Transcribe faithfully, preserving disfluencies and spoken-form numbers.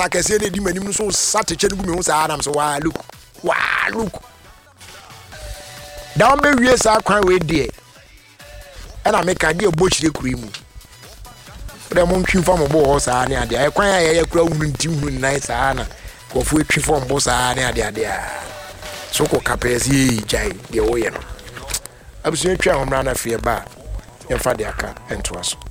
I say the manim so sat a chen go say Adam so wa look. Wa look. Down me we say kwan we dey. And I make idea boch the cream. The mom twi fam bo ho sa na ade. E kwan ya ya kura hu nti hu nice ana. Ko fu twi fam bo sa na ade ade. So ko kapesi jai de wo ye no. Abusu twa homra na fie ba. Yemfa de aka ento aso.